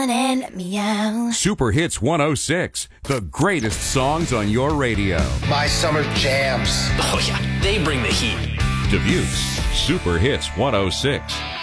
and let me out. Super Hits 106, the greatest songs on your radio. My summer jams. Oh, yeah, they bring the heat. Dubuque's Super Hits 106.